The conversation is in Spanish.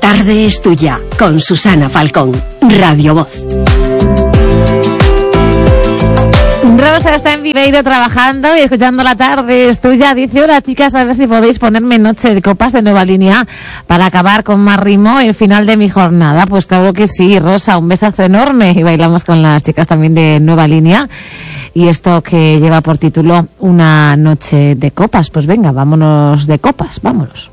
tarde es tuya, con Susana Falcón, Radio Voz. Rosa está en Viveiro trabajando y escuchando La tarde es tuya. Dice: hola chicas, a ver si podéis ponerme Noche de Copas de Nueva Línea para acabar con más ritmo el final de mi jornada. Pues claro que sí, Rosa, un besazo enorme. Y bailamos con las chicas también de Nueva Línea. Y esto que lleva por título Una Noche de Copas. Pues venga, vámonos de copas, vámonos.